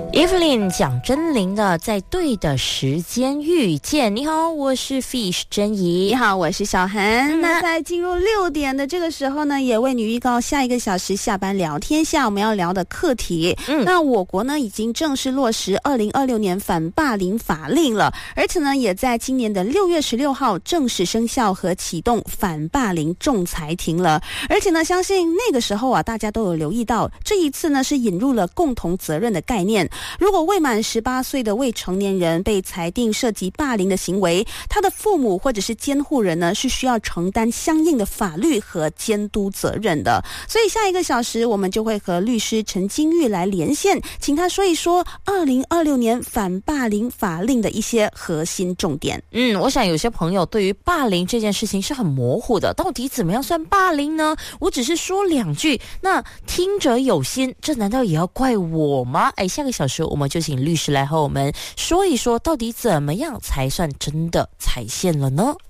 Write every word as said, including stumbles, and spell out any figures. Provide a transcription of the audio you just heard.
Evelyn 蒋真玲的在对的时间遇见。你好，我是 Fish 珍怡。 你好，我是小涵、嗯、那在进入六点的这个时候呢，也为你预告下一个小时下班聊天下我们要聊的课题。嗯，那我国呢已经正式落实二零二六年反霸凌法令了，而且呢也在今年的六月十六号正式生效和启动反霸凌仲裁庭了。而且呢相信那个时候啊大家都有留意到，这一次呢是引入了共同责任的概念。如果未满十八岁的未成年人被裁定涉及霸凌的行为，他的父母或者是监护人呢是需要承担相应的法律和监督责任的。所以下一个小时我们就会和律师陈金玉来连线，请他说一说二零二六年反霸凌法令的一些核心重点。 嗯，我想有些朋友对于霸凌这件事情是很模糊的，到底怎么样算霸凌呢？我只是说两句，那听者有心，这难道也要怪我吗？哎，下个小时我们就请律师来和我们说一说，到底怎么样才算真的踩线了呢？